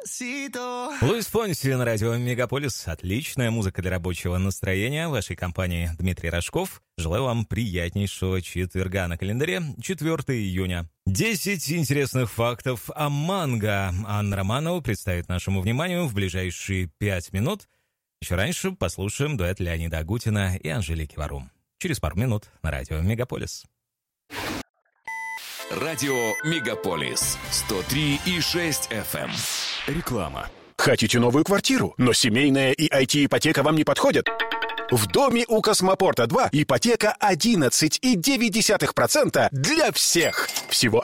Луис Фонси на радио Мегаполис. Отличная музыка для рабочего настроения. В вашей компании Дмитрий Рожков. Желаю вам приятнейшего четверга. На календаре 4 июня. 10 интересных фактов о манго. Анна Романова представит нашему вниманию в ближайшие 5 минут. Еще раньше послушаем дуэт Леонида Агутина и Анжелики Варум. Через пару минут на радио Мегаполис. Радио Мегаполис 103,6 FM. Реклама. Хотите новую квартиру, но семейная и IT-ипотека вам не подходят? В доме у Космопорта-2 ипотека 11,9% для всех. Всего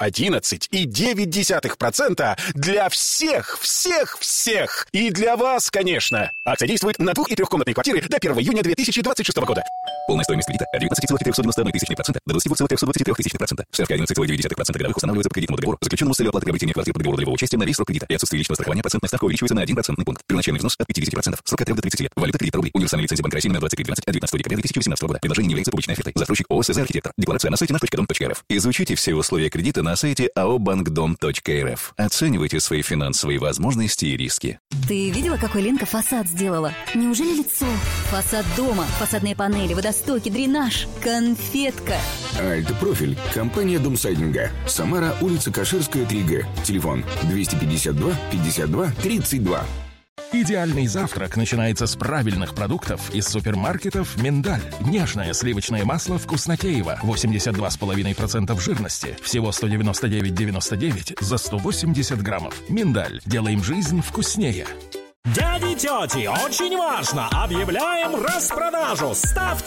11,9% для всех. И для вас, конечно. Акция действует на 2- и 3-комнатные квартиры до 1 июня 2026 года. Полная стоимость кредита от 19,391% до 20,323%. Ставка 11,9% годовых устанавливается по кредитному договору, заключенному с целью оплаты приобретения квартиры по договору долевого участия на весь срок кредита. И отсутствие личного страхования процентная ставка увеличивается на 1 процентный пункт. Первоначальный взнос от 50%. Срок от 3 до 30 лет. Валюта кредит рублей. Универсальная лицензия Банка России номер 2312 от 19 декабря 2018 года. Предложение не является публичной офертой. Застройщик ООО «СЗ Архитектор». Декларация на сайте наш.дом.рф. Изучите все условия кредита на сайте АО «Банкдом.рф». Оценивайте свои финансовые возможности и риски. Ты видела, какой Ленка фасад сделала? Неужели лицо? Фасад дома, фасадные панели, водостоки, дренаж. Конфетка. Альт-профиль. Компания Домсайдинга. Самара, улица Каширская, 3Г. Телефон 252 52 32. Идеальный завтрак начинается с правильных продуктов из супермаркетов «Миндаль». Нежное сливочное масло «Вкуснотеево». 82,5% жирности. Всего 199,99 за 180 граммов. «Миндаль». Делаем жизнь вкуснее. Дяди и тети, очень важно! Объявляем распродажу! Ставьте